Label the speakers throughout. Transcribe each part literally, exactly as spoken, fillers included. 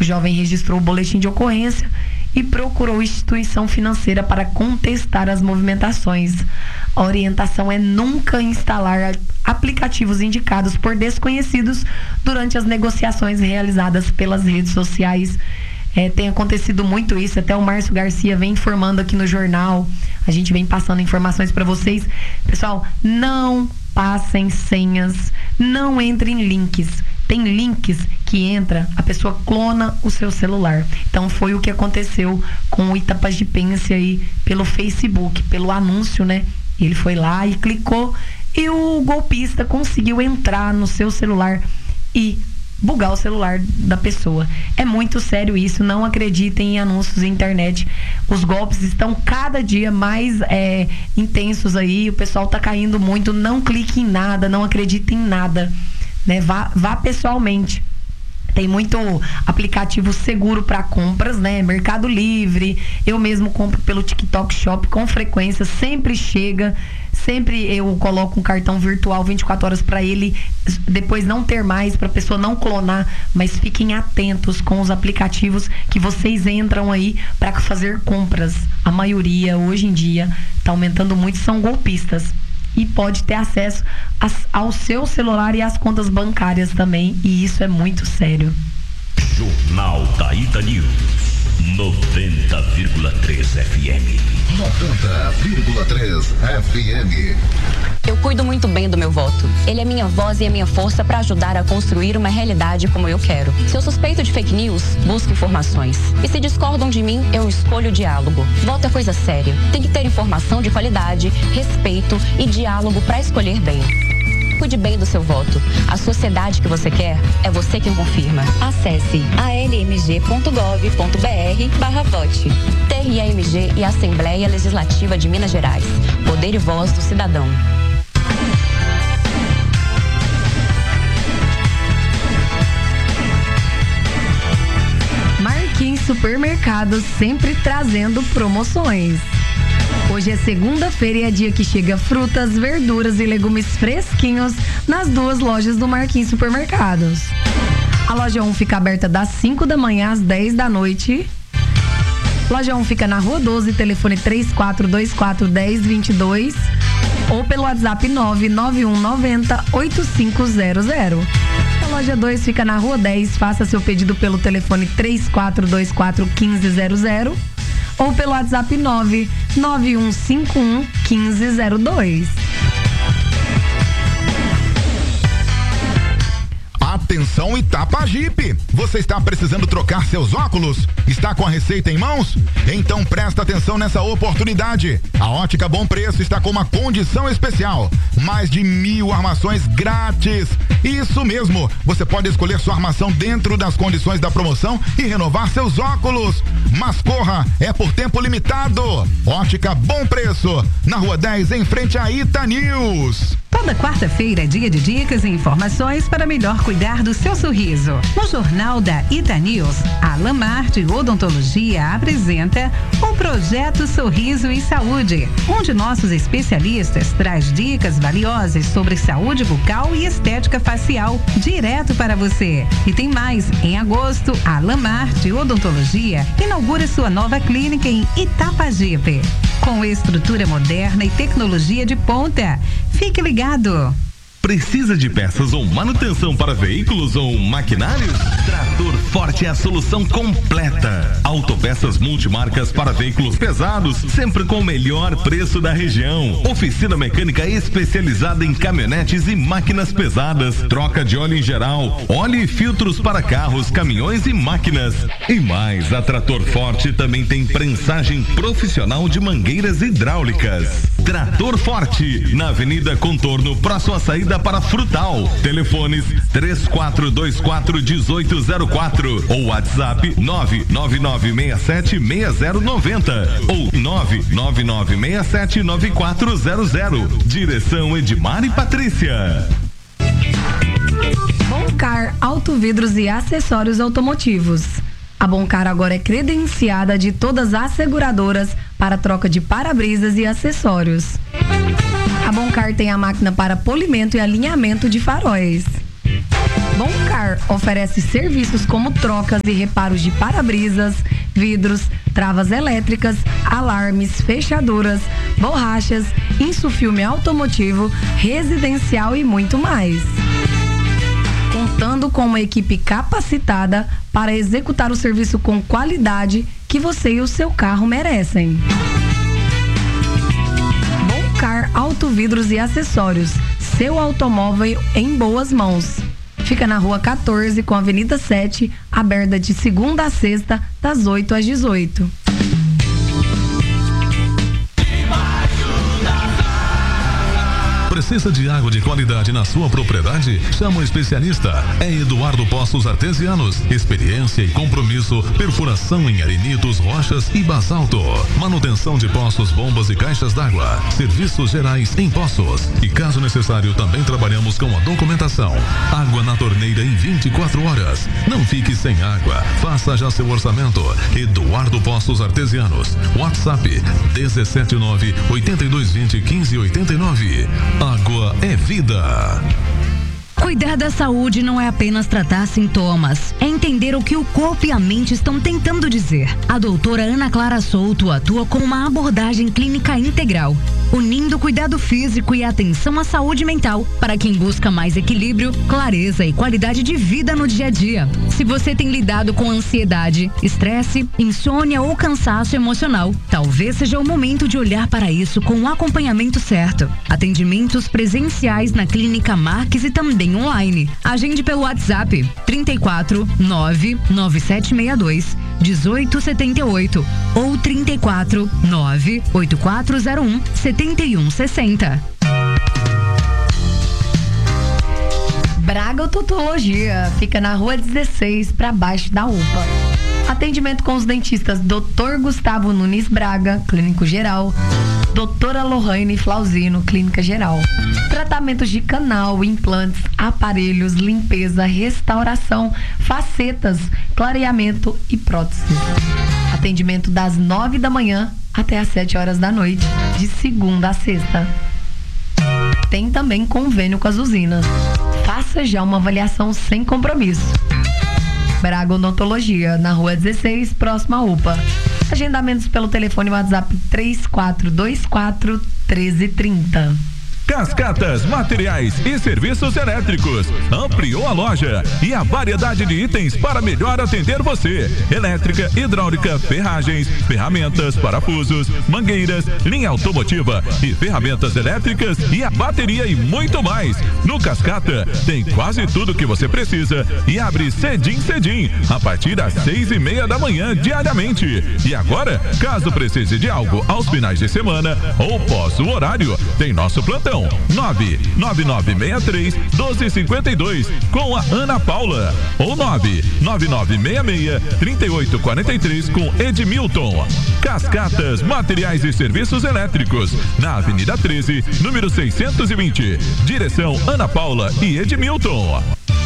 Speaker 1: O jovem registrou o boletim de ocorrência e procurou a instituição financeira para contestar as movimentações. A orientação é nunca instalar aplicativos indicados por desconhecidos durante as negociações realizadas pelas redes sociais. É, tem acontecido muito isso, até o Márcio Garcia vem informando aqui no jornal, a gente vem passando informações para vocês. Pessoal, não passem senhas, não entrem em links. Tem links que entra, a pessoa clona o seu celular. Então foi o que aconteceu com o Itapajipense aí pelo Facebook, pelo anúncio, né? Ele foi lá e clicou e o golpista conseguiu entrar no seu celular e bugar o celular da pessoa. É muito sério isso, não acreditem em anúncios na internet. Os golpes estão cada dia mais é, intensos aí, o pessoal tá caindo muito. Não clique em nada, não acredite em nada, né? Vá, vá pessoalmente. Tem muito aplicativo seguro para compras, né? Mercado Livre, eu mesmo compro pelo TikTok Shop com frequência, sempre chega, sempre eu coloco um cartão virtual vinte e quatro horas para ele depois não ter mais, para a pessoa não clonar, mas fiquem atentos com os aplicativos que vocês entram aí para fazer compras. A maioria hoje em dia está aumentando muito, são golpistas. E pode ter acesso as, ao seu celular e às contas bancárias também, e isso é muito sério.
Speaker 2: Jornal da Ita News, noventa vírgula três F M.
Speaker 3: noventa vírgula três F M.
Speaker 4: Eu cuido muito bem do meu voto. Ele é minha voz e a minha força para ajudar a construir uma realidade como eu quero. Se eu suspeito de fake news, busco informações. E se discordam de mim, eu escolho o diálogo. Voto é coisa séria. Tem que ter informação de qualidade, respeito e diálogo para escolher bem. Cuide bem do seu voto. A sociedade que você quer é você quem confirma. Acesse a l m g ponto gov ponto b r barra vote. T R A M G e Assembleia Legislativa de Minas Gerais. Poder e voz do cidadão.
Speaker 1: Marquinhos Supermercados, sempre trazendo promoções. Hoje é segunda-feira e é dia que chega frutas, verduras e legumes fresquinhos nas duas lojas do Marquinhos Supermercados. A loja um fica aberta das cinco da manhã às dez da noite. Loja um fica na Rua doze, telefone três quatro dois quatro, um zero dois dois ou pelo WhatsApp nove nove um nove zero, oito cinco zero zero. A loja dois fica na Rua dez, faça seu pedido pelo telefone três quatro dois quatro, um cinco zero zero ou pelo WhatsApp nove nove um cinco um, um cinco zero dois.
Speaker 5: Atenção Itapajipe! Você está precisando trocar seus óculos? Está com a receita em mãos? Então presta atenção nessa oportunidade. A Ótica Bom Preço está com uma condição especial. Mais de mil armações grátis. Isso mesmo! Você pode escolher sua armação dentro das condições da promoção e renovar seus óculos. Mas corra, é por tempo limitado. Ótica Bom Preço, na Rua dez, em frente à Ita News.
Speaker 6: Toda quarta-feira é dia de dicas e informações para melhor cuidar do seu sorriso. No Jornal da Ita News, a Lamarte Odontologia apresenta o Projeto Sorriso e Saúde, onde nossos especialistas traz dicas valiosas sobre saúde bucal e estética facial direto para você. E tem mais, em agosto, a Lamarte Odontologia inaugura sua nova clínica em Itapajipe, com estrutura moderna e tecnologia de ponta. Fique ligado.
Speaker 7: Precisa de peças ou manutenção para veículos ou maquinários? Trator Forte é a solução completa. Autopeças multimarcas para veículos pesados, sempre com o melhor preço da região. Oficina mecânica especializada em caminhonetes e máquinas pesadas. Troca de óleo em geral, óleo e filtros para carros, caminhões e máquinas. E mais, a Trator Forte também tem prensagem profissional de mangueiras hidráulicas. Trator Forte, na Avenida Contorno, próximo à saída para Frutal. Telefones três quatro dois quatro, um oito zero quatro ou WhatsApp nove nove nove seis sete seis zero nove zero ou nove nove nove seis sete nove quatro zero zero. Direção Edmar e Patrícia.
Speaker 1: Boncar Autovidros e Acessórios Automotivos. A Boncar agora é credenciada de todas as seguradoras para troca de para-brisas e acessórios. A Boncar tem a máquina para polimento e alinhamento de faróis. Boncar oferece serviços como trocas e reparos de para-brisas, vidros, travas elétricas, alarmes, fechaduras, borrachas, insufilme automotivo, residencial e muito mais. Contando com uma equipe capacitada para executar o serviço com qualidade que você e o seu carro merecem. Boncar Autovidros e Acessórios, seu automóvel em boas mãos. Fica na Rua quatorze com a Avenida sete, aberta de segunda a sexta, das oito às dezoito.
Speaker 8: Precisa de água de qualidade na sua propriedade? Chama o especialista. É Eduardo Poços Artesianos. Experiência e compromisso. Perfuração em arenitos, rochas e basalto. Manutenção de poços, bombas e caixas d'água. Serviços gerais em poços. E caso necessário, também trabalhamos com a documentação. Água na torneira em vinte e quatro horas. Não fique sem água. Faça já seu orçamento. Eduardo Poços Artesianos. WhatsApp dezessete nove, oitenta e dois vinte, quinze oitenta e nove. Água é vida.
Speaker 9: Cuidar da saúde não é apenas tratar sintomas, é entender o que o corpo e a mente estão tentando dizer. A doutora Ana Clara Souto atua com uma abordagem clínica integral, unindo cuidado físico e atenção à saúde mental para quem busca mais equilíbrio, clareza e qualidade de vida no dia a dia. Se você tem lidado com ansiedade, estresse, insônia ou cansaço emocional, talvez seja o momento de olhar para isso com o acompanhamento certo. Atendimentos presenciais na Clínica Marques e também online. Agende pelo WhatsApp trinta e quatro, nove nove sete seis dois, dezoito setenta e oito ou trinta e quatro, nove oito quatro zero um, setenta e um sessenta.
Speaker 1: Braga Odontologia fica na Rua dezesseis, para baixo da U P A. Atendimento com os dentistas doutor Gustavo Nunes Braga, clínico geral, doutora Lohane Flauzino, clínica geral. Tratamentos de canal, implantes, aparelhos, limpeza, restauração, facetas, clareamento e próteses. Atendimento das nove da manhã até às sete horas da noite, de segunda a sexta. Tem também convênio com as usinas. Faça já uma avaliação sem compromisso. Braga Odontologia, na Rua dezesseis, próximo à U P A. Agendamentos pelo telefone WhatsApp três quatro dois quatro, um três três zero.
Speaker 10: Cascatas, materiais e serviços elétricos. Ampliou a loja e a variedade de itens para melhor atender você. Elétrica, hidráulica, ferragens, ferramentas, parafusos, mangueiras, linha automotiva e ferramentas elétricas e a bateria e muito mais. No Cascata tem quase tudo que você precisa e abre cedim cedim a partir das seis e meia da manhã diariamente. E agora, caso precise de algo aos finais de semana ou pós o horário, tem nosso plantão nove nove nove seis três, um dois cinco dois com a Ana Paula ou nove nove nove seis seis, três oito quatro três com Edmilton. Cascatas, materiais e serviços elétricos, na Avenida treze, número seiscentos e vinte. Direção Ana Paula e Edmilton.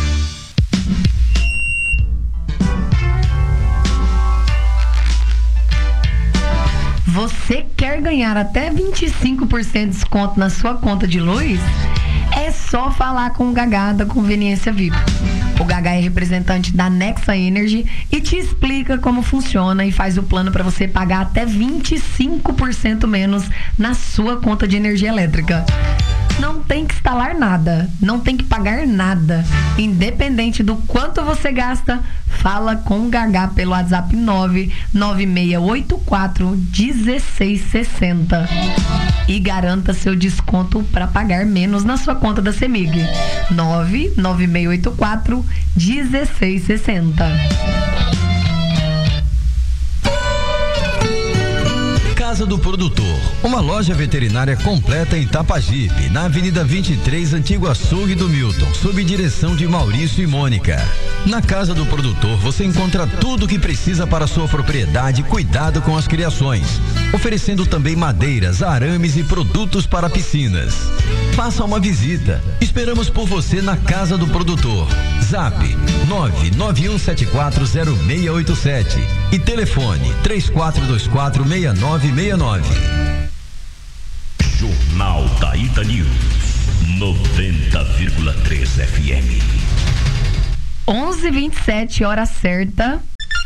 Speaker 1: Você quer ganhar até vinte e cinco por cento de desconto na sua conta de luz? É só falar com o Gagá da Conveniência V I P. O Gagá é representante da Nexa Energy e te explica como funciona e faz o plano para você pagar até vinte e cinco por cento menos na sua conta de energia elétrica. Não tem que instalar nada, não tem que pagar nada. Independente do quanto você gasta, fala com o Gagá pelo WhatsApp nove nove seis oito quatro, um seis seis zero e garanta seu desconto para pagar menos na sua conta da CEMIG. nove nove seis oito quatro, um seis seis zero.
Speaker 11: Casa do Produtor, uma loja veterinária completa em Itapajipe, na Avenida vinte e três, Antigo Açougue do Milton, sob direção de Maurício e Mônica. Na Casa do Produtor você encontra tudo o que precisa para sua propriedade e cuidado com as criações, oferecendo também madeiras, arames e produtos para piscinas. Faça uma visita. Esperamos por você na Casa do Produtor. Zap nove nove um sete quatro zero seis oito sete e telefone três quatro dois quatro, seis nove seis nove.
Speaker 2: Jornal da Ita News, noventa vírgula três F M.
Speaker 1: onze e vinte e sete, hora certa.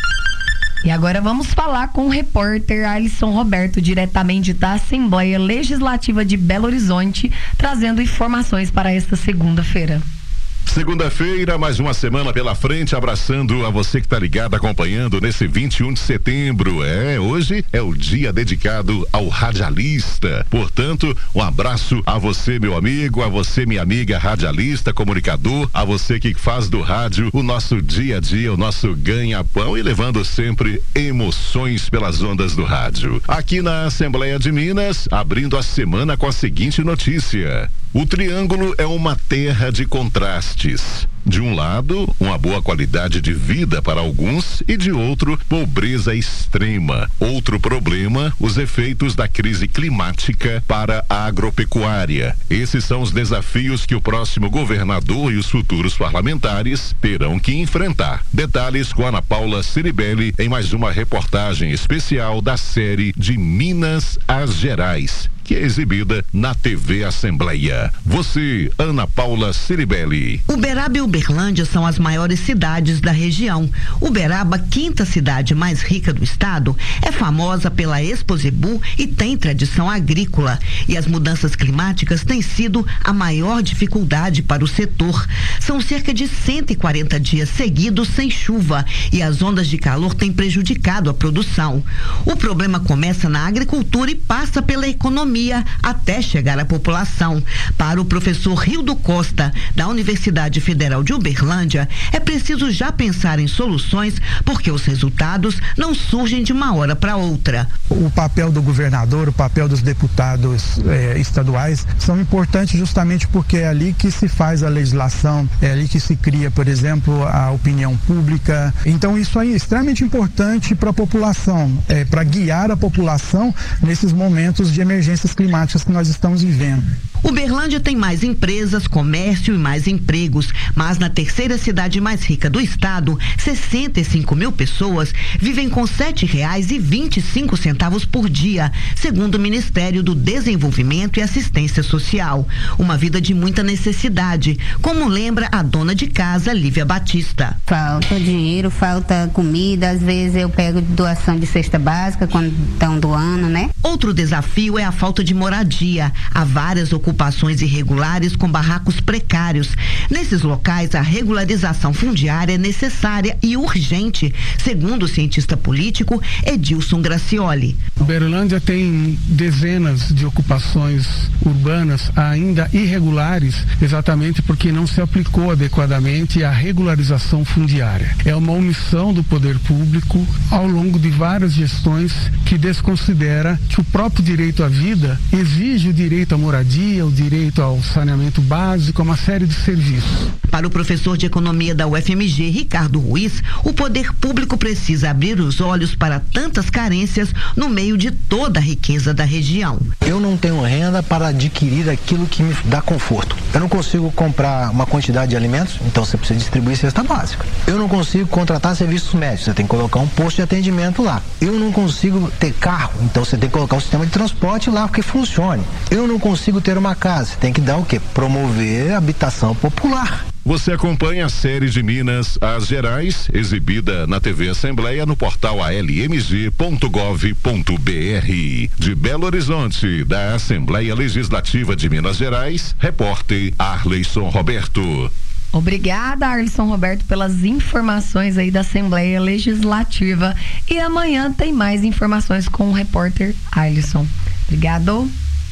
Speaker 1: E agora vamos falar com o repórter Alisson Roberto, diretamente da Assembleia Legislativa de Belo Horizonte, trazendo informações para esta segunda-feira.
Speaker 12: Segunda-feira, mais uma semana pela frente, abraçando a você que está ligado, acompanhando nesse vinte e um de setembro. É, hoje é o dia dedicado ao radialista. Portanto, um abraço a você, meu amigo, a você, minha amiga radialista, comunicador, a você que faz do rádio o nosso dia a dia, o nosso ganha-pão e levando sempre emoções pelas ondas do rádio. Aqui na Assembleia de Minas, abrindo a semana com a seguinte notícia. O Triângulo é uma terra de contrastes. De um lado, uma boa qualidade de vida para alguns e de outro, pobreza extrema. Outro problema, os efeitos da crise climática para a agropecuária. Esses são os desafios que o próximo governador e os futuros parlamentares terão que enfrentar. Detalhes com Ana Paula Ciribelli em mais uma reportagem especial da série De Minas às Gerais, que é exibida na T V Assembleia. Você, Ana Paula Ciribelli.
Speaker 13: Uberaba e Uberlândia são as maiores cidades da região. Uberaba, quinta cidade mais rica do estado, é famosa pela Expo Zebu e tem tradição agrícola. E as mudanças climáticas têm sido a maior dificuldade para o setor. São cerca de cento e quarenta dias seguidos sem chuva e as ondas de calor têm prejudicado a produção. O problema começa na agricultura e passa pela economia até chegar à população. Para o professor Rildo Costa, da Universidade Federal de Uberlândia, é preciso já pensar em soluções, porque os resultados não surgem de uma hora para outra.
Speaker 14: O papel do governador, o papel dos deputados eh, estaduais são importantes justamente porque é ali que se faz a legislação, é ali que se cria, por exemplo, a opinião pública. Então isso aí é extremamente importante para a população, é, para guiar a população nesses momentos de emergências climáticas que nós estamos vivendo.
Speaker 13: Uberlândia tem mais empresas, comércio e mais empregos, mas na terceira cidade mais rica do estado, sessenta e cinco mil pessoas vivem com sete reais e vinte e cinco centavos por dia, segundo o Ministério do Desenvolvimento e Assistência Social. Uma vida de muita necessidade, como lembra a dona de casa, Lívia Batista.
Speaker 15: Falta dinheiro, falta comida, às vezes eu pego doação de cesta básica quando estão doando, né?
Speaker 13: Outro desafio é a falta de moradia. Há várias ocupações irregulares com barracos precários. Nesses locais, a regularização fundiária é necessária e urgente, segundo o cientista político Edilson Gracioli.
Speaker 14: Uberlândia tem dezenas de ocupações urbanas ainda irregulares, exatamente porque não se aplicou adequadamente a regularização fundiária. É uma omissão do poder público ao longo de várias gestões que desconsidera que o próprio direito à vida exige o direito à moradia, o direito ao saneamento básico, uma série de serviços.
Speaker 13: Para o professor de economia da U F M G, Ricardo Ruiz, o poder público precisa abrir os olhos para tantas carências no meio de toda a riqueza da região.
Speaker 16: Eu não tenho renda para adquirir aquilo que me dá conforto. Eu não consigo comprar uma quantidade de alimentos, então você precisa distribuir cesta básica. Eu não consigo contratar serviços médicos, você tem que colocar um posto de atendimento lá. Eu não consigo ter carro, então você tem que colocar um sistema de transporte lá que funcione. Eu não consigo ter uma casa, você tem que dar o quê? Promover a habitação popular.
Speaker 12: Você acompanha a série de Minas às Gerais, exibida na T V Assembleia no portal a l m g ponto gov ponto b r. De Belo Horizonte, da Assembleia Legislativa de Minas Gerais, repórter Arleison Roberto.
Speaker 1: Obrigada, Arleison Roberto, pelas informações aí da Assembleia Legislativa. E amanhã tem mais informações com o repórter Arleison. Obrigado.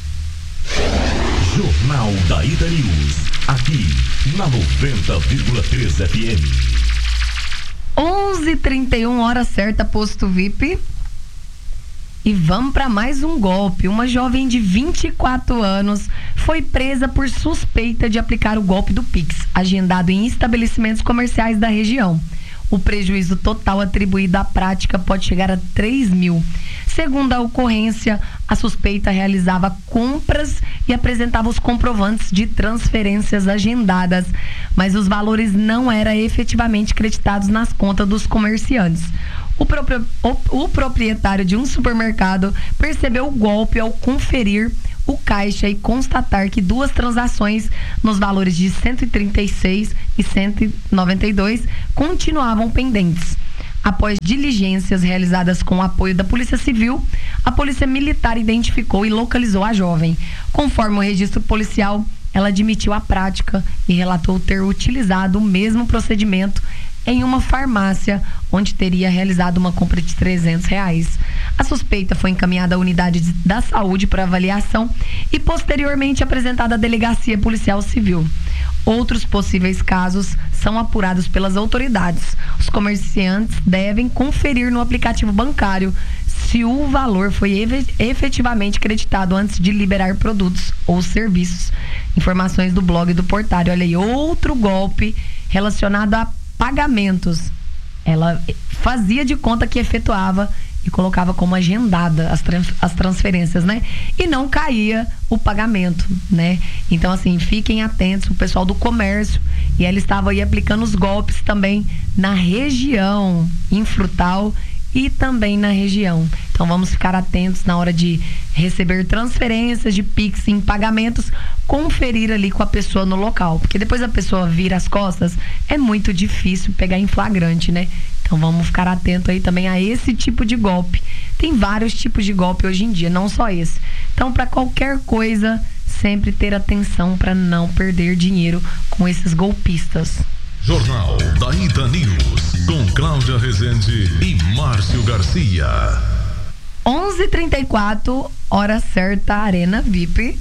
Speaker 2: Jornal da Ida News, aqui na noventa vírgula três F M.
Speaker 1: onze e trinta e um, hora certa, posto V I P. E vamos para mais um golpe. Uma jovem de vinte e quatro anos foi presa por suspeita de aplicar o golpe do Pix, agendado em estabelecimentos comerciais da região. O prejuízo total atribuído à prática pode chegar a três mil. Segundo a ocorrência, a suspeita realizava compras e apresentava os comprovantes de transferências agendadas, mas os valores não eram efetivamente creditados nas contas dos comerciantes. O, próprio, o, o proprietário de um supermercado percebeu o golpe ao conferir o caixa e constatar que duas transações nos valores de cento e trinta e seis e cento e noventa e dois continuavam pendentes. Após diligências realizadas com o apoio da Polícia Civil, a Polícia Militar identificou e localizou a jovem. Conforme o registro policial, ela admitiu a prática e relatou ter utilizado o mesmo procedimento em uma farmácia, onde teria realizado uma compra de trezentos reais. A suspeita foi encaminhada à unidade da saúde para avaliação e posteriormente apresentada à Delegacia Policial Civil. Outros possíveis casos são apurados pelas autoridades. Os comerciantes devem conferir no aplicativo bancário se o valor foi efetivamente creditado antes de liberar produtos ou serviços. Informações do blog do Portário. Olha aí, outro golpe relacionado a pagamentos. Ela fazia de conta que efetuava e colocava como agendada as, trans, as transferências, né? E não caía o pagamento, né? Então, assim, fiquem atentos, o pessoal do comércio. E ela estava aí aplicando os golpes também na região, em Frutal e também na região. Então, vamos ficar atentos na hora de receber transferências de Pix em pagamentos, conferir ali com a pessoa no local, porque depois a pessoa vira as costas, é muito difícil pegar em flagrante, né? Então vamos ficar atento aí também a esse tipo de golpe. Tem vários tipos de golpe hoje em dia, não só esse. Então, para qualquer coisa, sempre ter atenção para não perder dinheiro com esses golpistas.
Speaker 8: Jornal da Ita News, com Cláudia Rezende e Márcio Garcia.
Speaker 1: onze e trinta e quatro, hora certa, Arena V I P.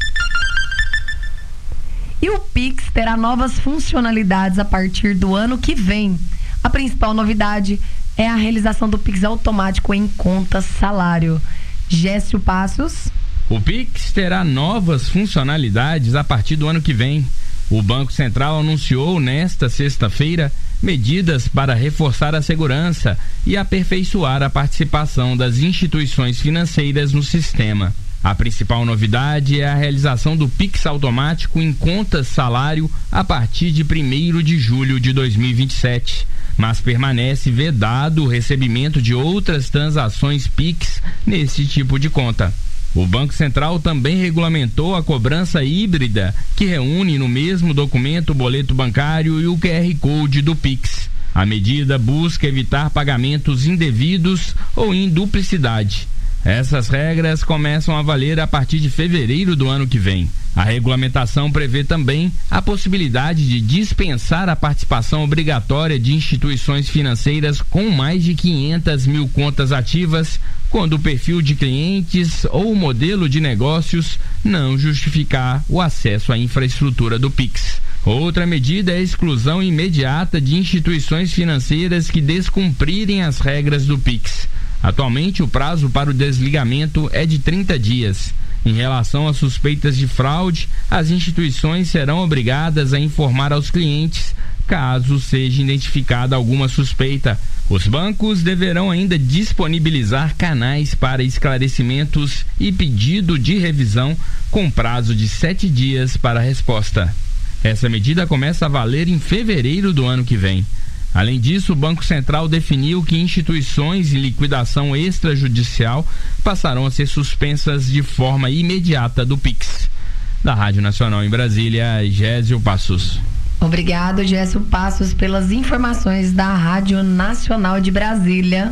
Speaker 1: E o Pix terá novas funcionalidades a partir do ano que vem. A principal novidade é a realização do Pix automático em conta salário. Gécio Passos.
Speaker 17: O Pix terá novas funcionalidades a partir do ano que vem. O Banco Central anunciou nesta sexta-feira medidas para reforçar a segurança e aperfeiçoar a participação das instituições financeiras no sistema. A principal novidade é a realização do Pix automático em conta salário a partir de primeiro de julho de dois mil e vinte e sete, mas permanece vedado o recebimento de outras transações Pix nesse tipo de conta. O Banco Central também regulamentou a cobrança híbrida, que reúne no mesmo documento o boleto bancário e o Q R Code do Pix. A medida busca evitar pagamentos indevidos ou em duplicidade. Essas regras começam a valer a partir de fevereiro do ano que vem. A regulamentação prevê também a possibilidade de dispensar a participação obrigatória de instituições financeiras com mais de quinhentas mil contas ativas, quando o perfil de clientes ou o modelo de negócios não justificar o acesso à infraestrutura do Pix. Outra medida é a exclusão imediata de instituições financeiras que descumprirem as regras do Pix. Atualmente, o prazo para o desligamento é de trinta dias. Em relação a suspeitas de fraude, as instituições serão obrigadas a informar aos clientes caso seja identificada alguma suspeita. Os bancos deverão ainda disponibilizar canais para esclarecimentos e pedido de revisão com prazo de sete dias para a resposta. Essa medida começa a valer em fevereiro do ano que vem. Além disso, o Banco Central definiu que instituições em liquidação extrajudicial passarão a ser suspensas de forma imediata do Pix. Da Rádio Nacional em Brasília, Gésio Passos.
Speaker 1: Obrigado, Gécio Passos, pelas informações da Rádio Nacional de Brasília.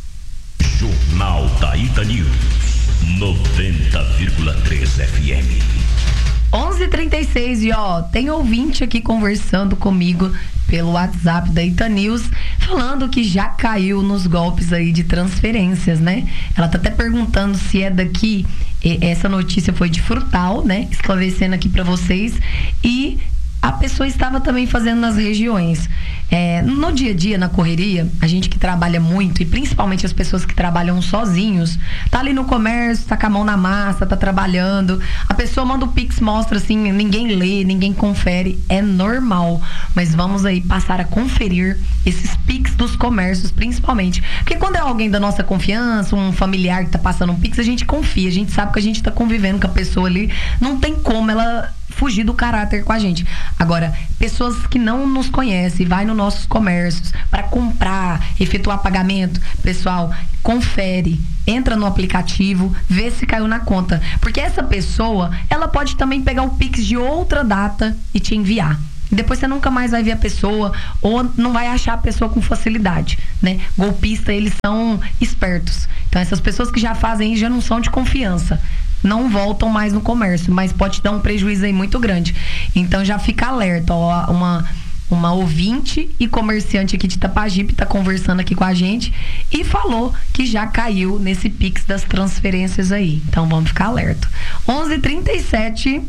Speaker 2: Jornal da Ita News, noventa vírgula três F M.
Speaker 1: onze e trinta e seis, e ó, tem ouvinte aqui conversando comigo pelo WhatsApp da Ita News, falando que já caiu nos golpes aí de transferências, né? Ela tá até perguntando se é daqui, essa notícia foi de Frutal, né? Esclarecendo aqui pra vocês, e a pessoa estava também fazendo nas regiões. É, no dia a dia, na correria, a gente que trabalha muito, e principalmente as pessoas que trabalham sozinhos, tá ali no comércio, tá com a mão na massa, tá trabalhando, a pessoa manda o Pix, mostra assim, ninguém lê, ninguém confere, é normal, mas vamos aí passar a conferir esses Pix dos comércios, principalmente, porque quando é alguém da nossa confiança, um familiar que tá passando um Pix, a gente confia, a gente sabe que a gente tá convivendo com a pessoa ali, não tem como ela fugir do caráter com a gente. Agora, pessoas que não nos conhecem, vai nos nossos comércios para comprar, efetuar pagamento, pessoal, confere, entra no aplicativo, vê se caiu na conta, porque essa pessoa, ela pode também pegar o Pix de outra data e te enviar. Depois você nunca mais vai ver a pessoa ou não vai achar a pessoa com facilidade, né? Golpista, eles são espertos. Então essas pessoas que já fazem já não são de confiança. Não voltam mais no comércio, mas pode te dar um prejuízo aí muito grande. Então já fica alerta, ó, uma uma ouvinte e comerciante aqui de Itapajipe tá conversando aqui com a gente e falou que já caiu nesse Pix das transferências aí. Então vamos ficar alerta. onze e trinta e sete,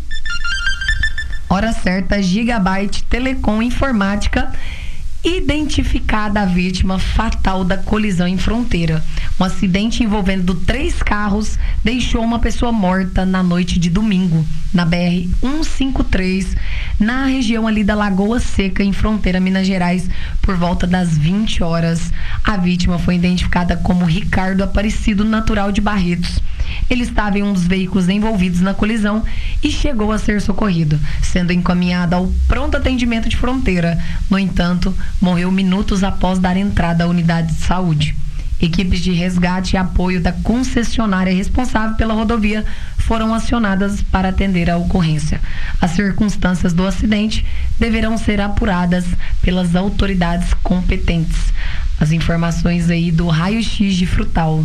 Speaker 1: hora certa, Gigabyte Telecom Informática. Identificada a vítima fatal da colisão em Fronteira. Um acidente envolvendo três carros deixou uma pessoa morta na noite de domingo, na B R cento e cinquenta e três, na região ali da Lagoa Seca, em Fronteira, Minas Gerais, por volta das vinte horas. A vítima foi identificada como Ricardo Aparecido, natural de Barretos. Ele estava em um dos veículos envolvidos na colisão e chegou a ser socorrido, sendo encaminhado ao pronto atendimento de Fronteira. No entanto, morreu minutos após dar entrada à unidade de saúde. Equipes de resgate e apoio da concessionária responsável pela rodovia foram acionadas para atender a ocorrência. As circunstâncias do acidente deverão ser apuradas pelas autoridades competentes. As informações aí do raio-x de Frutal.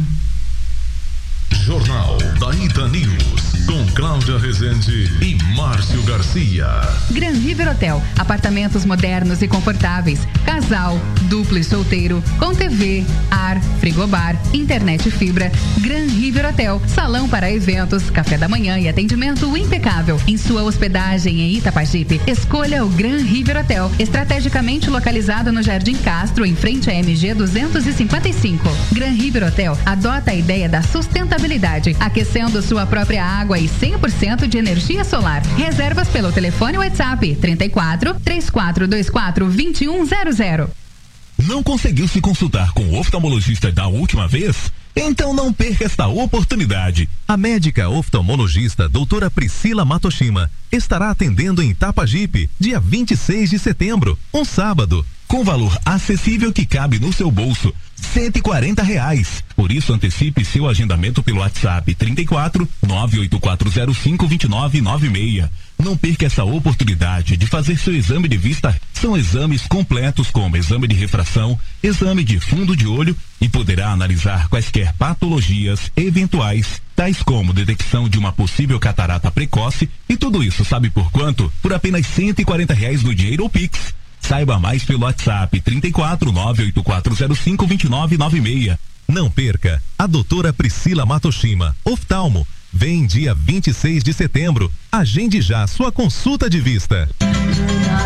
Speaker 8: Jornal da Ita News, com Cláudia Rezende e Márcio Garcia.
Speaker 6: Gran River Hotel, apartamentos modernos e confortáveis, casal, duplo e solteiro, com T V, ar, frigobar, internet e fibra. Gran River Hotel, salão para eventos, café da manhã e atendimento impecável. Em sua hospedagem em Itapajipe, escolha o Gran River Hotel, estrategicamente localizado no Jardim Castro, em frente à M G duzentos e cinquenta e cinco. Gran River Hotel adota a ideia da sustentabilidade, aquecendo sua própria água e cem por cento de energia solar. Reservas pelo telefone WhatsApp trinta e quatro, três quatro dois quatro, vinte e um zero zero.
Speaker 18: Não conseguiu se consultar com o oftalmologista da última vez? Então não perca esta oportunidade. A médica oftalmologista doutora Priscila Matoshima estará atendendo em Itapajipe, dia vinte e seis de setembro, um sábado, com valor acessível que cabe no seu bolso, cento e quarenta reais. Por isso antecipe seu agendamento pelo WhatsApp trinta e quatro, nove oito quatro zero cinco, dois nove nove seis. Não perca essa oportunidade de fazer seu exame de vista. São exames completos como exame de refração, exame de fundo de olho e poderá analisar quaisquer patologias eventuais, tais como detecção de uma possível catarata precoce, e tudo isso sabe por quanto? Por apenas cento e quarenta reais no dinheiro ou Pix. Saiba mais pelo WhatsApp trinta e quatro, nove oito quatro zero cinco, dois nove nove seis.
Speaker 8: Não perca, a doutora Priscila Matoshima, oftalmo, vem dia vinte e seis de setembro. Agende já sua consulta de vista.